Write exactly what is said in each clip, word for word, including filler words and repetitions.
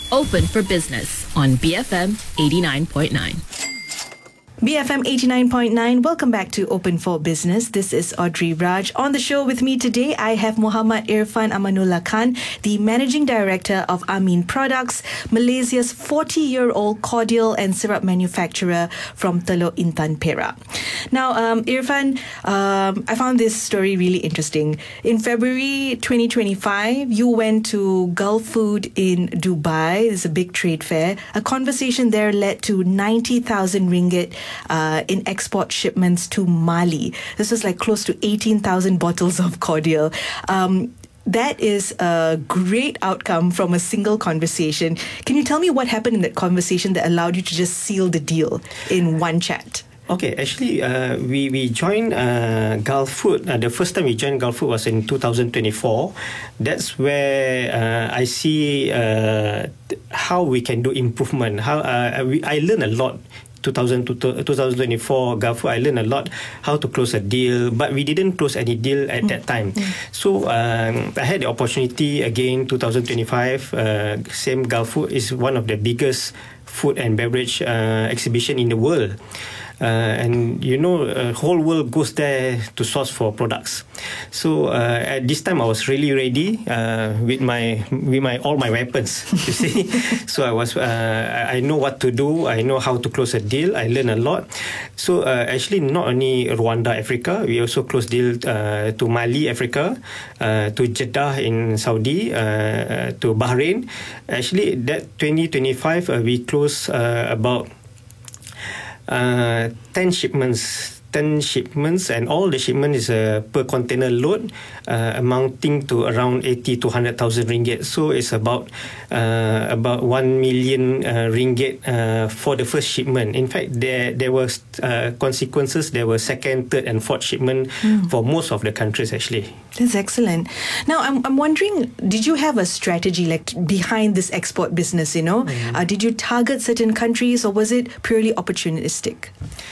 Open for Business on B F M eighty-nine point nine. B F M eighty-nine point nine. Welcome back to Open for Business. This is Audrey Raj. On the show with me today, I have Muhammad Irfan Amanullah Khan, the Managing Director of Amin Products, Malaysia's forty-year-old cordial and syrup manufacturer from Teluk Intan, Perak. Now, um, Irfan, um, I found this story really interesting. In February twenty twenty-five, you went to Gulf Food in Dubai. It's a big trade fair. A conversation there led to ninety thousand ringgit Uh, in export shipments to Mali. This was like close to eighteen thousand bottles of cordial. Um, that is a great outcome from a single conversation. Can you tell me what happened in that conversation that allowed you to just seal the deal in one chat? Okay, actually, uh, we we joined uh, Gulf Food. Uh, the first time we joined Gulf Food was in two thousand twenty-four. That's where uh, I see uh, how we can do improvement. How uh, we, I learned a lot. two thousand twenty-four Gulf Food, I learned a lot how to close a deal, but we didn't close any deal at mm. that time. Mm. So um, I had the opportunity again. twenty twenty-five, uh, same Gulf Food is one of the biggest food and beverage uh, exhibition in the world. Uh, and you know, the uh, whole world goes there to source for products. So uh, at this time, I was really ready uh, with my with my all my weapons. You see, so I was uh, I know what to do. I know how to close a deal. I learned a lot. So uh, actually, not only Rwanda, Africa, we also closed deal uh, to Mali, Africa, uh, to Jeddah in Saudi, uh, to Bahrain. Actually, that twenty twenty-five, uh, we closed uh, about. Uh, ten shipments, ten shipments, and all the shipment is uh, per container load, uh, amounting to around eighty to hundred thousand ringgit. So it's about uh, about one million uh, ringgit uh, for the first shipment. In fact, there there was uh, consequences. There were second, third, and fourth shipment mm. for most of the countries actually. That's excellent. Now, I'm I'm wondering, did you have a strategy like behind this export business? You know, mm. uh, did you target certain countries, or was it purely opportunistic?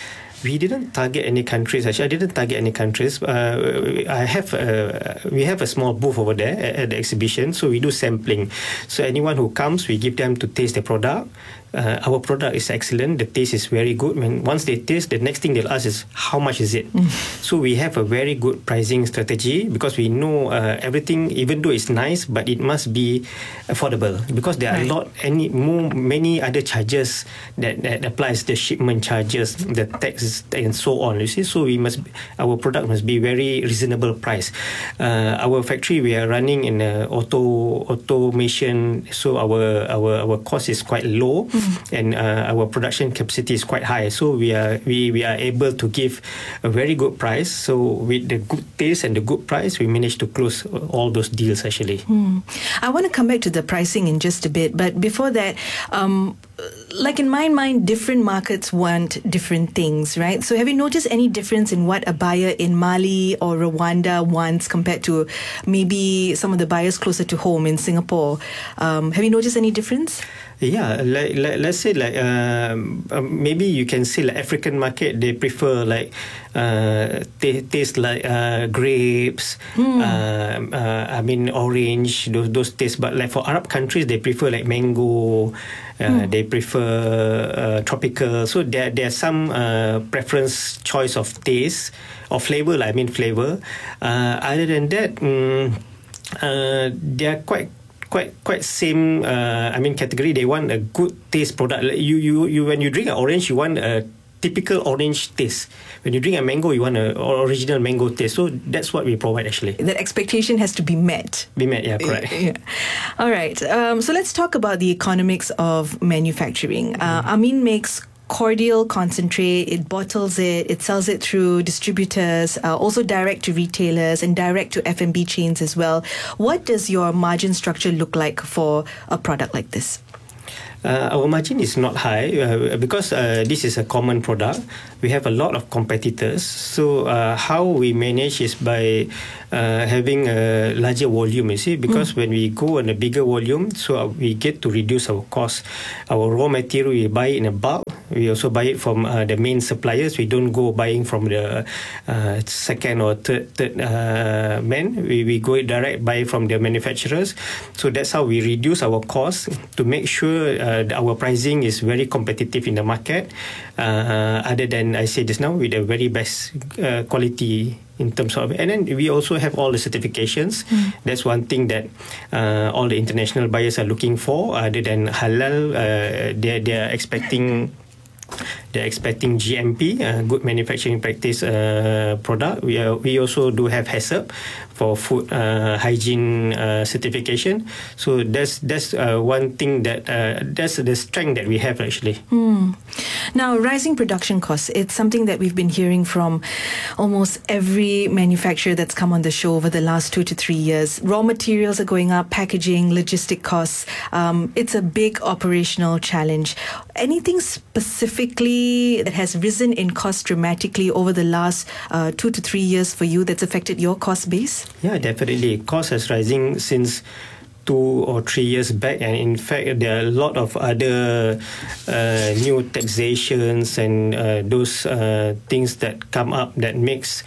We didn't target any countries. Actually, I didn't target any countries. Uh, I have a, we have a small booth over there at, at the exhibition, so we do sampling. So anyone who comes, we give them to taste the product. Uh, our product is excellent. The taste is very good. When once they taste, the next thing they'll ask is how much is it. Mm. So we have a very good pricing strategy because we know uh, everything. Even though it's nice, but it must be affordable because there are right. a lot, any more, many other charges that that applies the shipment charges, the tax, and so on. You see, so we must our product must be very reasonable price. Uh, our factory we are running in a auto automation, so our our our cost is quite low. Mm. And uh, our production capacity is quite high, so we are we, we are able to give a very good price. So with the good taste and the good price, we managed to close all those deals actually. Hmm. I want to come back to the pricing in just a bit, but before that, um, like in my mind, different markets want different things, right? So have you noticed any difference in what a buyer in Mali or Rwanda wants compared to maybe some of the buyers closer to home in Singapore? Um, have you noticed any difference? Yeah, like, like let's say like um, maybe you can say like African market, they prefer like uh, t- taste like uh, grapes, mm. uh, uh, I mean orange, those those tastes. But like for Arab countries, they prefer like mango. Uh, mm. They prefer uh, tropical. So there there are some uh, preference choice of taste or flavor. Like, I mean flavor. Uh, other than that, um, uh, they are quite. Quite, quite same. Uh, I mean, category. They want a good taste product. Like you, you, you. When you drink an orange, you want a typical orange taste. When you drink a mango, you want an original mango taste. So that's what we provide actually. That expectation has to be met. Be met, yeah, correct. Yeah. All right. Um, so let's talk about the economics of manufacturing. Uh, Amin makes cordial concentrate, it bottles it, it sells it through distributors, uh, also direct to retailers and direct to F and B chains as well. What does your margin structure look like for a product like this? Uh, our margin is not high uh, because uh, this is a common product. We have a lot of competitors. So uh, how we manage is by uh, having a larger volume, you see, because mm. when we go on a bigger volume, so we get to reduce our cost. Our raw material, we buy in a bulk. We also buy it from uh, the main suppliers. We don't go buying from the uh, second or third, third uh, man. We, we go direct buy from the manufacturers. So that's how we reduce our costs to make sure uh, our pricing is very competitive in the market. Uh, other than I said just now, with the very best uh, quality in terms of, and then we also have all the certifications. Mm. That's one thing that uh, all the international buyers are looking for. Other than halal, uh, they they are expecting. They're expecting G M P, uh, good manufacturing practice uh, product. We are, we also do have HACCP for food uh, hygiene uh, certification. So that's that's uh, one thing that uh, that's the strength that we have actually. Mm. Now, rising production costs, it's something that we've been hearing from almost every manufacturer that's come on the show over the last two to three years. Raw materials are going up, packaging, logistic costs. Um, it's a big operational challenge. Anything specifically that has risen in cost dramatically over the last uh, two to three years for you that's affected your cost base? Yeah, definitely. Cost is rising since two or three years back, and in fact there are a lot of other uh, new taxations and uh, those uh, things that come up that makes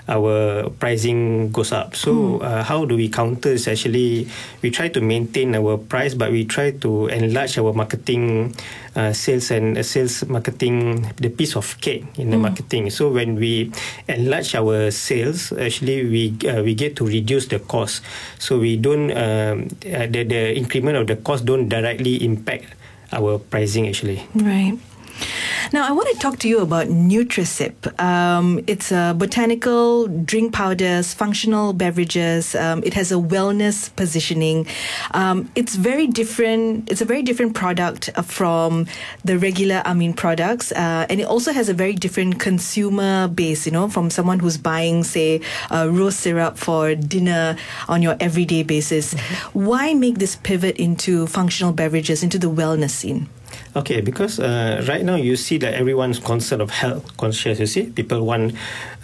our pricing goes up. So uh, how do we counter is actually we try to maintain our price, but we try to enlarge our marketing uh, sales and uh, sales marketing, the piece of cake in the mm. marketing. So when we enlarge our sales, actually we uh, we get to reduce the cost. So we don't um, uh, the the increment of the cost don't directly impact our pricing actually. Right. Now, I want to talk to you about Nutrasip. Um, it's a botanical drink powders, functional beverages. Um, it has a wellness positioning. Um, it's very different. It's a very different product from the regular Amin products. Uh, and it also has a very different consumer base, you know, from someone who's buying, say, uh, rose syrup for dinner on your everyday basis. Mm-hmm. Why make this pivot into functional beverages, into the wellness scene? Okay, because uh, right now you see that everyone's concerned of health conscious, you see. People want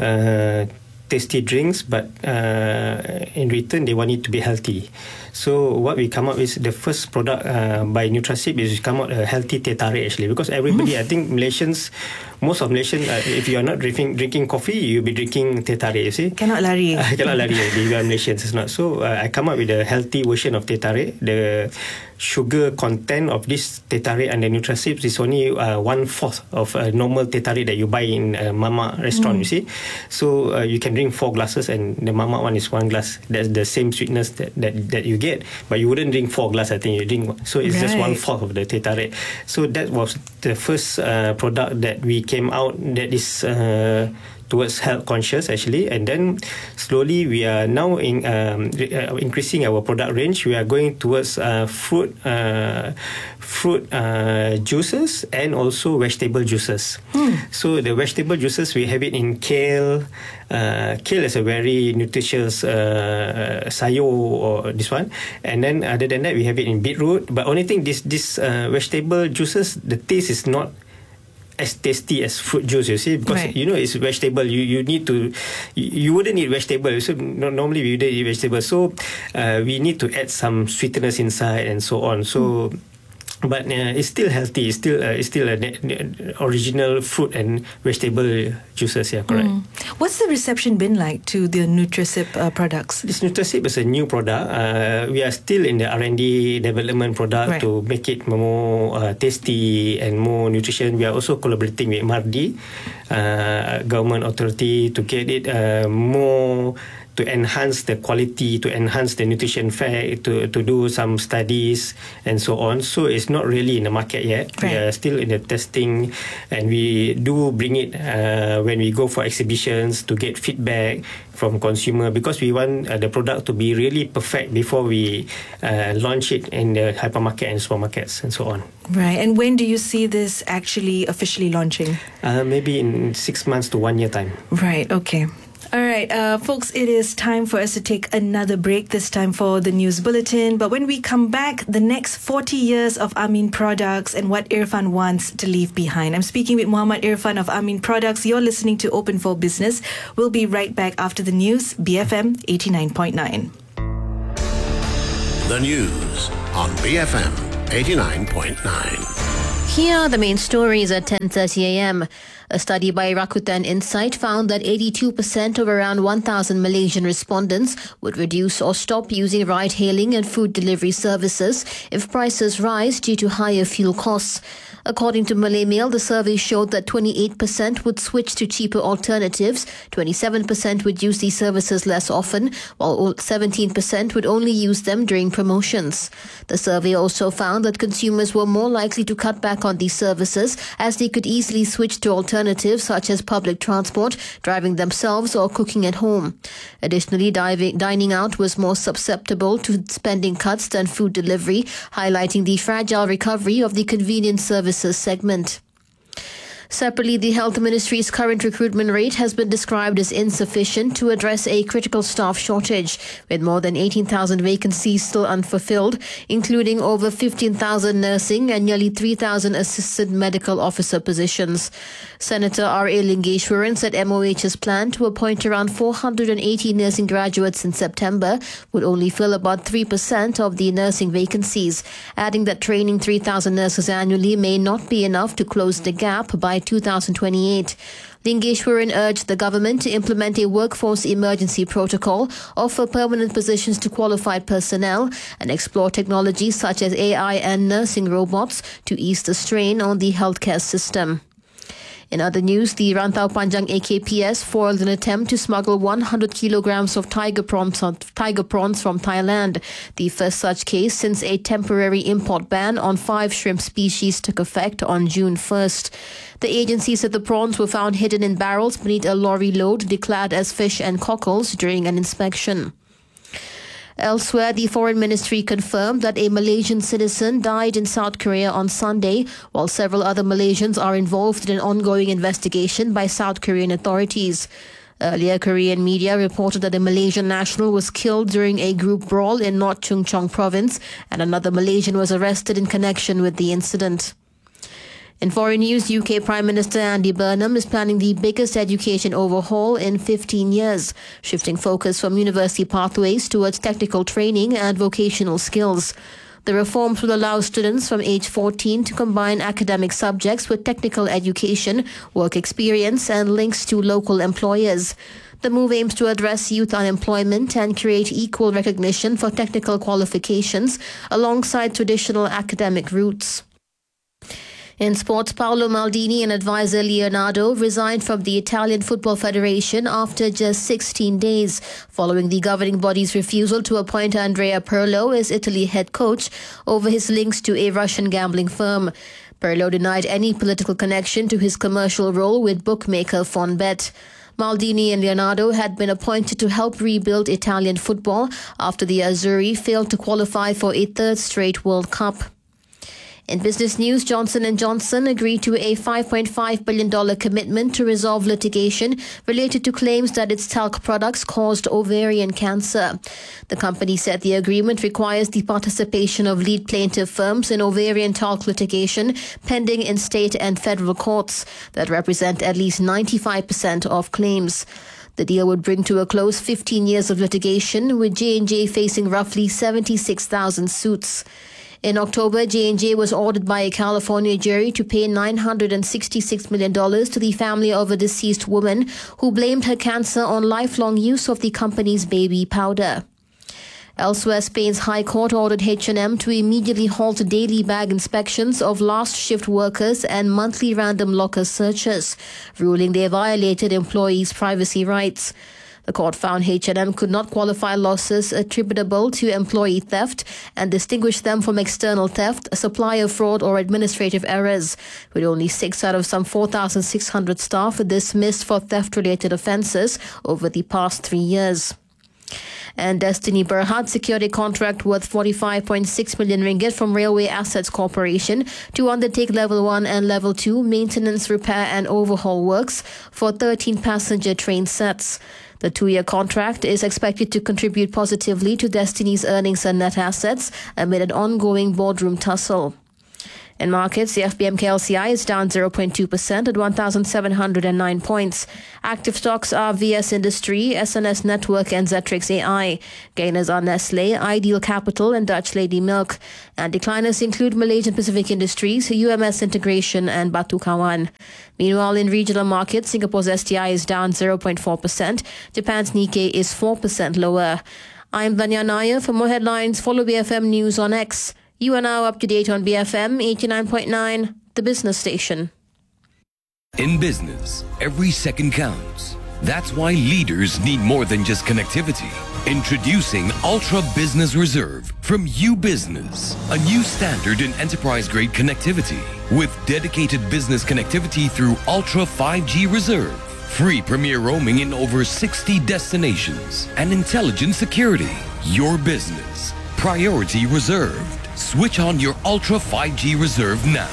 uh, tasty drinks, but uh, in return they want it to be healthy. So what we come up with, the first product uh, by Nutrasip is we come out a healthy teh tarik actually, because everybody, mm. I think Malaysians, most of Malaysians, uh, if you are not drinking drinking coffee, you'll be drinking teh tarik, you see. Cannot lari. Uh, cannot lari, if you are Malaysians, it's not. So uh, I come up with a healthy version of teh tarik. The sugar content of this teh tarik and the Nutrasip is only uh, one fourth of a normal teh tarik that you buy in a Mama restaurant, mm. you see. So uh, you can drink four glasses and the Mama one is one glass. That's the same sweetness that, that, that you get, but you wouldn't drink four glass. I think you drink one. So it's right. just one fourth of the teh tarik. So that was the first uh, product that we came out that is uh, towards health conscious actually, and then slowly we are now in um, uh, increasing our product range. We are going towards uh, fruit uh, fruit uh, juices and also vegetable juices. Hmm. So the vegetable juices, we have it in kale. Uh, kale is a very nutritious uh, sayo, or this one, and then other than that we have it in beetroot. But only thing, this this uh, vegetable juices, the taste is not as tasty as fruit juice, you see, because right. you know it's vegetable. You you need to, you, you wouldn't eat vegetable. So no, normally we don't eat vegetable. So uh, we need to add some sweetness inside and so on. So. Mm. But uh, it's still healthy. It's still uh, it's still a ne- ne- original fruit and vegetable juices. Yeah, correct. Mm. What's the reception been like to the Nutrasip uh, products? This Nutrasip is a new product. Uh, we are still in the R and D development product right. to make it more uh, tasty and more nutrition. We are also collaborating with MARDI, uh, government authority, to get it uh, more. To enhance the quality, to enhance the nutrition fact, to, to do some studies and so on. So it's not really in the market yet. Right. We are still in the testing, and we do bring it uh, when we go for exhibitions to get feedback from consumer, because we want uh, the product to be really perfect before we uh, launch it in the hypermarket and supermarkets and so on. Right. And when do you see this actually officially launching? Uh, maybe in six months to one year time. Right. Okay. All right, uh, folks, it is time for us to take another break, this time for the news bulletin. But when we come back, the next forty years of Amin Products and what Irfan wants to leave behind. I'm speaking with Muhammad Irfan of Amin Products. You're listening to Open for Business. We'll be right back after the news, B F M eighty-nine point nine. The news on B F M eighty-nine point nine. Here are the main stories at ten thirty a.m. A study by Rakuten Insight found that eighty-two percent of around one thousand Malaysian respondents would reduce or stop using ride-hailing and food delivery services if prices rise due to higher fuel costs. According to Malay Mail, the survey showed that twenty-eight percent would switch to cheaper alternatives, twenty-seven percent would use these services less often, while seventeen percent would only use them during promotions. The survey also found that consumers were more likely to cut back on these services as they could easily switch to alternatives such as public transport, driving themselves or cooking at home. Additionally, diving, dining out was more susceptible to spending cuts than food delivery, highlighting the fragile recovery of the convenience services segment. Separately, the Health Ministry's current recruitment rate has been described as insufficient to address a critical staff shortage, with more than eighteen thousand vacancies still unfulfilled, including over fifteen thousand nursing and nearly three thousand assistant medical officer positions. Senator R A Lingeshwaran said M O H's plan to appoint around four hundred eighty nursing graduates in September would only fill about three percent of the nursing vacancies, adding that training three thousand nurses annually may not be enough to close the gap by two thousand twenty-eight. Lingeshwaran urged the government to implement a workforce emergency protocol, offer permanent positions to qualified personnel, and explore technologies such as A I and nursing robots to ease the strain on the healthcare system. In other news, the Rantau Panjang A K P S foiled an attempt to smuggle one hundred kilograms of tiger prawns, tiger prawns from Thailand, the first such case since a temporary import ban on five shrimp species took effect on June first. The agency said the prawns were found hidden in barrels beneath a lorry load declared as fish and cockles during an inspection. Elsewhere, the Foreign Ministry confirmed that a Malaysian citizen died in South Korea on Sunday, while several other Malaysians are involved in an ongoing investigation by South Korean authorities. Earlier, Korean media reported that a Malaysian national was killed during a group brawl in North Chung Chong province, and another Malaysian was arrested in connection with the incident. In foreign news, U K Prime Minister Andy Burnham is planning the biggest education overhaul in fifteen years, shifting focus from university pathways towards technical training and vocational skills. The reforms will allow students from age fourteen to combine academic subjects with technical education, work experience, and links to local employers. The move aims to address youth unemployment and create equal recognition for technical qualifications alongside traditional academic routes. In sports, Paolo Maldini and advisor Leonardo resigned from the Italian Football Federation after just sixteen days, following the governing body's refusal to appoint Andrea Pirlo as Italy head coach over his links to a Russian gambling firm. Pirlo denied any political connection to his commercial role with bookmaker Fonbet. Maldini and Leonardo had been appointed to help rebuild Italian football after the Azzurri failed to qualify for a third straight World Cup. In business news, Johnson and Johnson agreed to a five point five billion dollars commitment to resolve litigation related to claims that its talc products caused ovarian cancer. The company said the agreement requires the participation of lead plaintiff firms in ovarian talc litigation pending in state and federal courts that represent at least ninety-five percent of claims. The deal would bring to a close fifteen years of litigation, with J and J facing roughly seventy-six thousand suits. In October, J and J was ordered by a California jury to pay nine hundred sixty-six million dollars to the family of a deceased woman who blamed her cancer on lifelong use of the company's baby powder. Elsewhere, Spain's High Court ordered H and M to immediately halt daily bag inspections of last shift workers and monthly random locker searches, ruling they violated employees' privacy rights. The court found H and M could not qualify losses attributable to employee theft and distinguish them from external theft, supplier fraud or administrative errors, with only six out of some four thousand six hundred staff dismissed for theft-related offences over the past three years. And Destiny Berhad secured a contract worth forty-five point six million ringgit from Railway Assets Corporation to undertake Level one and Level two maintenance, repair and overhaul works for thirteen passenger train sets. The two-year contract is expected to contribute positively to Destiny's earnings and net assets amid an ongoing boardroom tussle. In markets, the F B M K L C I is down zero point two percent at one thousand seven hundred nine points. Active stocks are V S Industry, S N S Network and Zetrix A I. Gainers are Nestle, Ideal Capital and Dutch Lady Milk. And decliners include Malaysian Pacific Industries, U M S Integration and Batu Kawan. Meanwhile, in regional markets, Singapore's S T I is down zero point four percent. Japan's Nikkei is four percent lower. I'm Vanya Nair. For more headlines, follow B F M News on X. You are now up to date on B F M eighty-nine point nine, the business station. In business, every second counts. That's why leaders need more than just connectivity. Introducing Ultra Business Reserve from U-Business, a new standard in enterprise-grade connectivity with dedicated business connectivity through Ultra five G Reserve, free premier roaming in over sixty destinations, and intelligent security. Your business, priority reserved. Switch on your Ultra five G Reserve now.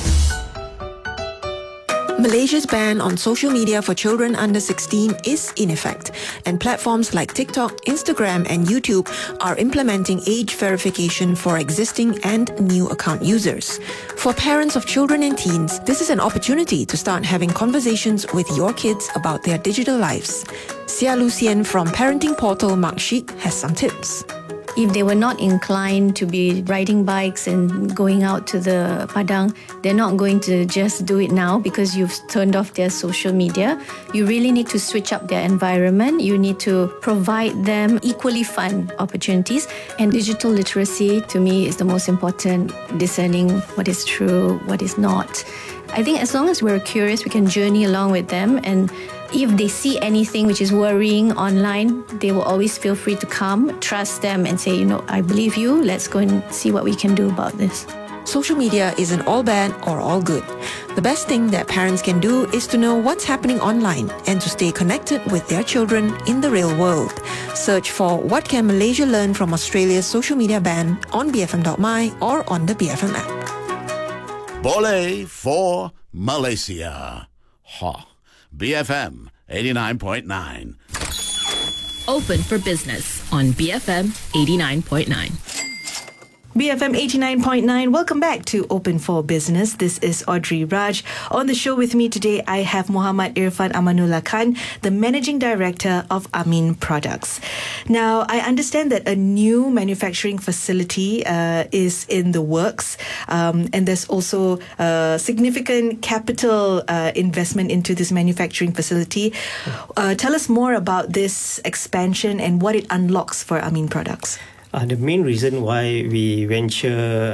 Malaysia's ban on social media for children under sixteen is in effect, and platforms like TikTok, Instagram and YouTube are implementing age verification for existing and new account users. For parents of children and teens, this is an opportunity to start having conversations with your kids about their digital lives. Sia Lucien from parenting portal Mark Sheik has some tips. If they were not inclined to be riding bikes and going out to the Padang, they're not going to just do it now because you've turned off their social media. You really need to switch up their environment. You need to provide them equally fun opportunities. And digital literacy, to me, is the most important, discerning what is true, what is not. I think as long as we're curious, we can journey along with them, and if they see anything which is worrying online, they will always feel free to come, trust them and say, you know, I believe you, let's go and see what we can do about this. Social media isn't all bad or all good. The best thing that parents can do is to know what's happening online and to stay connected with their children in the real world. Search for What Can Malaysia Learn from Australia's social media ban on b f m dot my or on the B F M app. Boleh for Malaysia. Ha. B F M eighty-nine point nine. Open for Business on B F M eighty-nine point nine. B F M eighty-nine point nine. Welcome back to Open for Business. This is Audrey Raj. On the show with me today, I have Muhammad Irfan Amanullah Khan, the Managing Director of Amin Products. Now, I understand that a new manufacturing facility uh, is in the works, um, and there's also uh, significant capital uh, investment into this manufacturing facility. Uh, tell us more about this expansion and what it unlocks for Amin Products. Uh, the main reason why we venture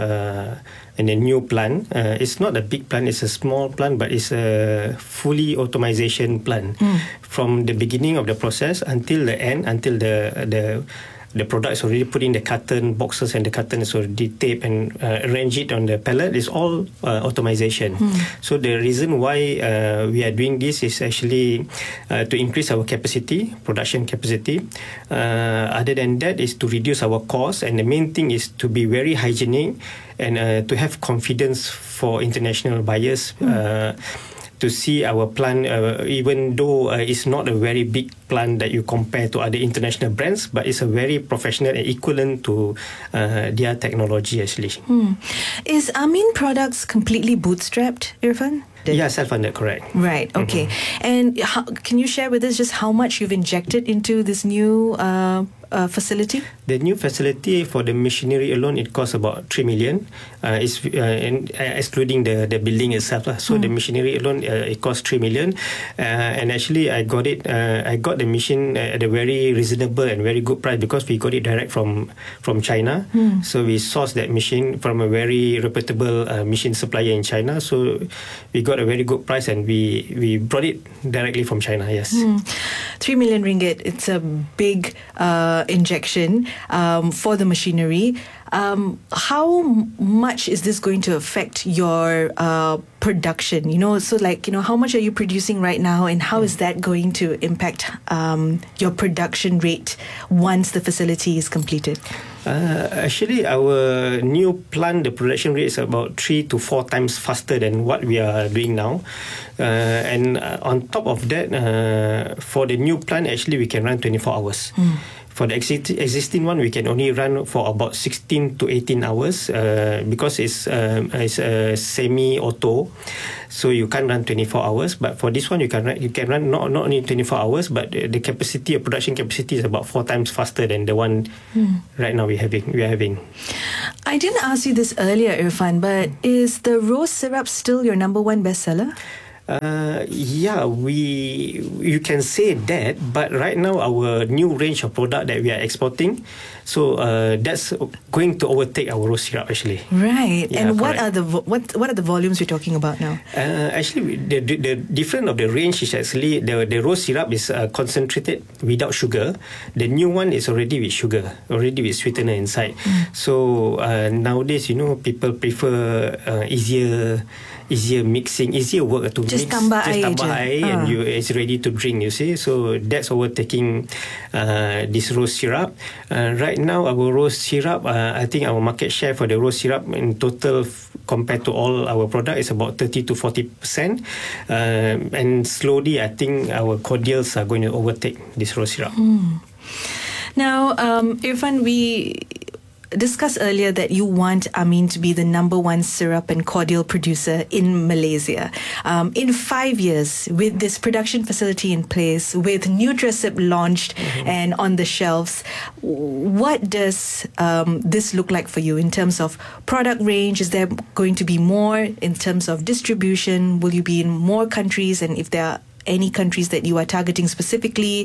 uh, in a new plant, uh, it's not a big plant, it's a small plant, but it's a fully automation plant. Mm. From the beginning of the process until the end, until the the the product is already put in the carton boxes and the carton is already taped and uh, arrange it on the pallet, is all uh, automation. Mm. So the reason why uh, we are doing this is actually uh, to increase our capacity, production capacity. Uh, other than that is to reduce our cost, and the main thing is to be very hygienic and uh, to have confidence for international buyers. Mm. Uh, to see our plant, uh, even though uh, it's not a very big plant that you compare to other international brands, but it's a very professional and equivalent to uh, their technology actually. Hmm. Is Amin Products completely bootstrapped, Irfan? Yeah, self-funded, correct. Right, okay. Mm-hmm. And how, can you share with us just how much you've injected into this new uh, uh, facility? The new facility for the machinery alone, it costs about three million. Uh, it's uh, in, uh, excluding the, the building itself. Uh. So mm. the machinery alone, uh, it costs three million. Uh, and actually, I got it. Uh, I got the machine at a very reasonable and very good price because we got it direct from from China. Mm. So we sourced that machine from a very reputable uh, machine supplier in China. So we got a very good price, and we we brought it directly from China. Yes, mm. three million ringgit. It's a big uh, injection um, for the machinery. Um, how much is this going to affect your uh, production? You know, so like, you know, how much are you producing right now, and how is that going to impact um, your production rate once the facility is completed? Uh, actually, our new plant, the production rate is about three to four times faster than what we are doing now. Uh, and uh, on top of that, uh, for the new plant, actually, we can run twenty-four hours. Mm. For the exi- existing one, we can only run for about sixteen to eighteen hours uh, because it's, um, it's a semi-auto. So you can't run twenty-four hours. But for this one, you can run, you can run not, not only twenty-four hours, but the, the capacity, of production capacity is about four times faster than the one hmm. right now we're having, we are having. I didn't ask you this earlier, Irfan, but is the rose syrup still your number one bestseller? Uh, yeah, we you can say that, but right now our new range of product that we are exporting, so uh, that's going to overtake our rose syrup actually. Right, yeah, and what correct. are the vo- what what are the volumes we're talking about now? Uh, actually, the, the the difference of the range is actually the the rose syrup is uh, concentrated without sugar. The new one is already with sugar, already with sweetener inside. Mm. So uh, nowadays, you know, people prefer uh, easier. easier mixing, easier work to just mix. Tambah just air tambah air uh. and you it's ready to drink, you see. So that's overtaking uh, this rose syrup. Uh, right now, our rose syrup, uh, I think our market share for the rose syrup in total f- compared to all our product is about thirty to forty percent. Uh, and slowly, I think our cordials are going to overtake this rose syrup. Mm. Now, um, Irfan, we discussed earlier that you want Amin to be the number one syrup and cordial producer in Malaysia. Um, in five years, with this production facility in place, with NutraSip launched mm-hmm. and on the shelves, what does um, this look like for you in terms of product range? Is there going to be more in terms of distribution? Will you be in more countries? And if there are any countries that you are targeting specifically,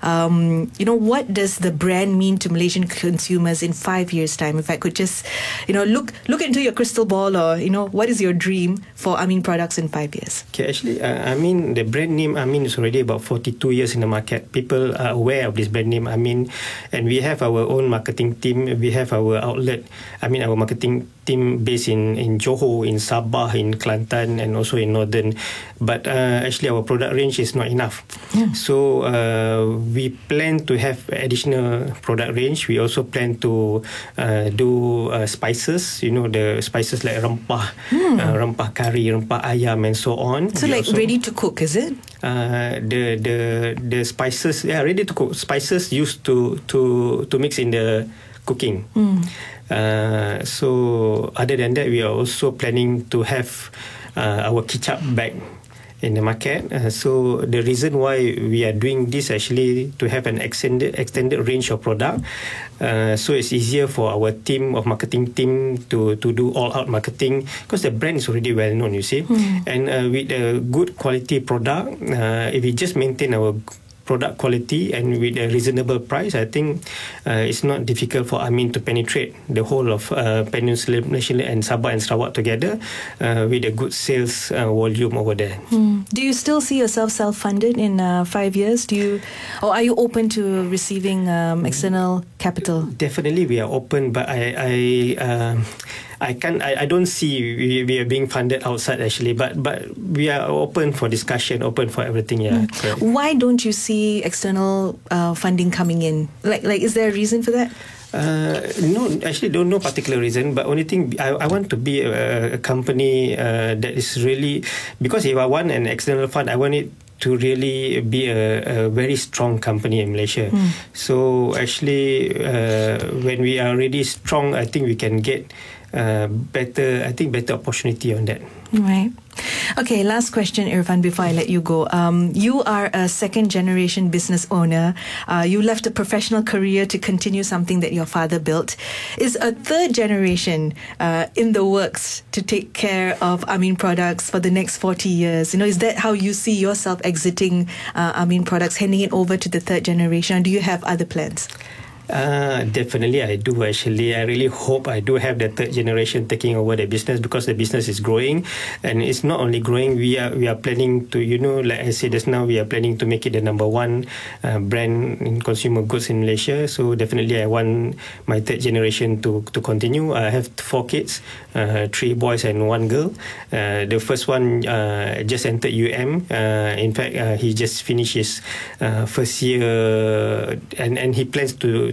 um, you know, what does the brand mean to Malaysian consumers in five years' time? If I could just, you know, look look into your crystal ball, or you know, what is your dream for Amin products in five years? Okay, actually, uh, Amin, the brand name Amin is already about forty-two years in the market. People are aware of this brand name Amin, and we have our own marketing team. We have our outlet. I mean, our marketing team based in in Johor, in Sabah, in Kelantan, and also in Northern. But uh, actually, our product range is not enough. Yeah. So uh, we plan to have additional product range. We also plan to uh, do uh, spices. You know, the spices like rempah, mm. uh, rempah kari, rempah ayam, and so on. So we like also, ready to cook, is it? Uh, the the the spices, yeah, ready to cook. Spices used to to to mix in the cooking. Mm. Uh, so other than that, we are also planning to have uh, our kicap bag in the market. Uh, so the reason why we are doing this actually to have an extended extended range of product. Uh, so it's easier for our team of marketing team to to do all out marketing because the brand is already well known, you see. Mm. And uh, with a good quality product, uh, if we just maintain our product quality and with a reasonable price, I think uh, it's not difficult for Amin to penetrate the whole of uh, Peninsular Malaysia and Sabah and Sarawak together uh, with a good sales uh, volume over there. Hmm. Do you still see yourself self-funded in uh, five years? Do you, or are you open to receiving um, external capital? Definitely, we are open, but I, I, uh, I can't. I, I don't see we, we are being funded outside actually, but but we are open for discussion, open for everything. Yeah. Hmm. Why don't you see external uh, funding coming in? Like, like, is there a reason for that? Uh, no, actually, don't know particular reason. But only thing I, I want to be a, a company uh, that is really, because if I want an external fund, I want it to really be a, a very strong company in Malaysia. Mm. So actually, uh, when we are really strong, I think we can get uh, better. I think better opportunity on that. Right. Okay, last question, Irfan, before I let you go. Um, you are a second-generation business owner. Uh, you left a professional career to continue something that your father built. Is a third generation uh, in the works to take care of Amin Products for the next forty years? You know, is that how you see yourself exiting uh, Amin Products, handing it over to the third generation? Or do you have other plans? Uh, definitely I do actually. I really hope I do have the third generation taking over the business because the business is growing, and it's not only growing, we are we are planning to, you know, like I said just now, we are planning to make it the number one uh, brand in consumer goods in Malaysia. So definitely I want my third generation to, to continue. I have four kids, uh, three boys and one girl. Uh, the first one uh, just entered U M. Uh, in fact, uh, he just finished his uh, first year, and, and he plans to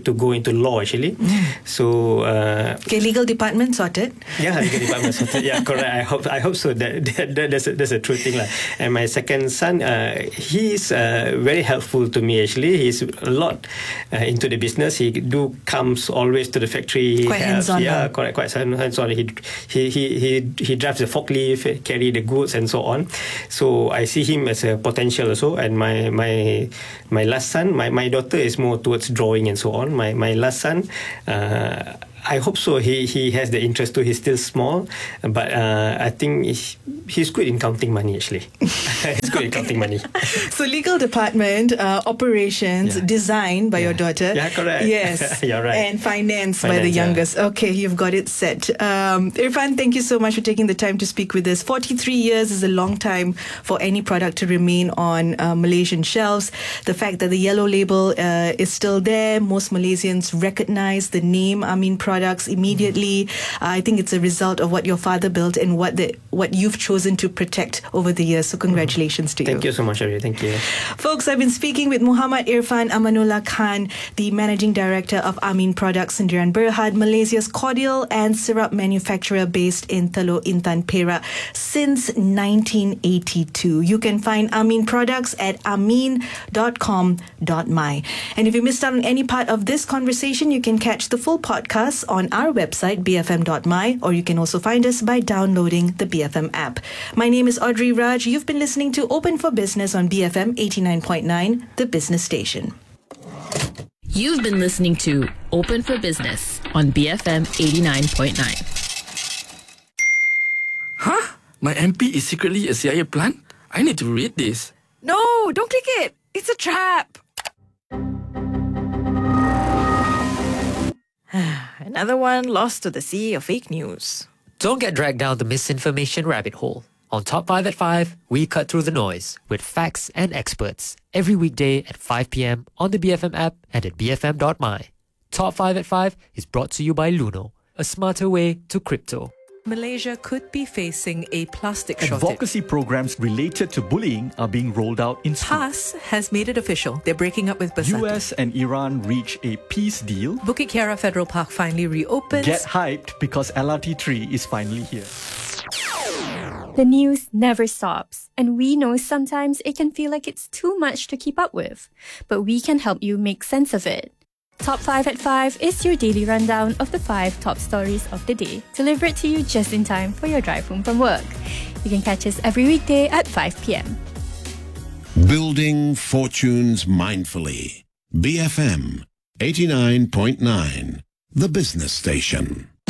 to go into law actually. Mm. So uh, okay, legal department sorted. Yeah, legal department sorted. Yeah, correct. I hope I hope so. That, that, that that's a, that's a true thing lah. And my second son, uh, he's uh, very helpful to me actually. He's a lot uh, into the business. He do comes always to the factory. Quite hands on. Yeah, correct. Quite hands on. He he he he he drives the forklift, carry the goods and so on. So I see him as a potential also. And my my my last son, my, my daughter is more towards drawing and so on. My my last son, uh, I hope so. He he has the interest too. He's still small, but uh, I think he's, he's good in counting money actually. He's good in counting money. So legal department, uh, operations, yeah. design by yeah. your daughter. Yeah, correct. Yes, you're right. And finance, finance by the yeah. youngest. Okay, you've got it set. Um, Irfan, thank you so much for taking the time to speak with us. forty-three years is a long time for any product to remain on uh, Malaysian shelves. The fact that the yellow label uh, is still there, most Malaysians recognize the name Amin Products products immediately. Uh, I think it's a result of what your father built and what the what you've chosen to protect over the years. So congratulations to you. Thank you so much, Ari. Thank you. Folks, I've been speaking with Muhammad Irfan Amanullah Khan, the Managing Director of Amin Products Sendirian Berhad, Malaysia's cordial and syrup manufacturer based in Teluk Intan, Perak since nineteen eighty-two. You can find Amin Products at amin dot com dot my. And if you missed out on any part of this conversation, you can catch the full podcast on our website, b f m dot my, or you can also find us by downloading the B F M app. My name is Audrey Raj. You've been listening to Open for Business on B F M eighty-nine point nine, the business station. You've been listening to Open for Business on B F M eighty-nine point nine. Huh? My M P is secretly a C I A plant? I need to read this. No, don't click it. It's a trap. Another one lost to the sea of fake news. Don't get dragged down the misinformation rabbit hole. On Top five at five, we cut through the noise with facts and experts every weekday at five p.m. on the B F M app and at b f m dot my. Top five at five is brought to you by Luno, a smarter way to crypto. Malaysia could be facing a plastic shortage. Advocacy programs related to bullying are being rolled out in schools. P A S has made it official. They're breaking up with Bersatu. U S and Iran reach a peace deal. Bukit Kiara Federal Park finally reopens. Get hyped because L R T three is finally here. The news never stops, and we know sometimes it can feel like it's too much to keep up with. But we can help you make sense of it. Top five at five is your daily rundown of the five top stories of the day, delivered to you just in time for your drive home from work. You can catch us every weekday at five p.m. Building fortunes mindfully. B F M eighty-nine point nine, the business station.